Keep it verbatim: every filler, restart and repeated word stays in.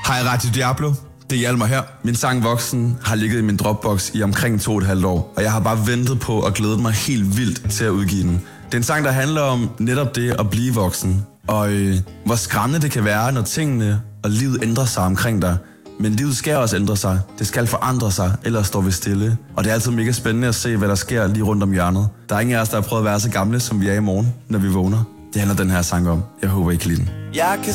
Hej Radio Diablo, det er Hjalmar her. Min sang Voksen har ligget i min Dropbox i omkring to og et halvt år, og jeg har bare ventet på og glædet mig helt vildt til at udgive den. Det er en sang, der handler om netop det at blive voksen, og øh, hvor skræmmende det kan være, når tingene og livet ændrer sig omkring dig. Men livet skal også ændre sig. Det skal forandre sig, ellers står vi stille. Og det er altid mega spændende at se, hvad der sker lige rundt om hjørnet. Der er ingen af os, der har prøvet at være så gamle, som vi er i morgen, når vi vågner. Det handler den her sang om. Jeg håber, I kan lide den. Jeg kan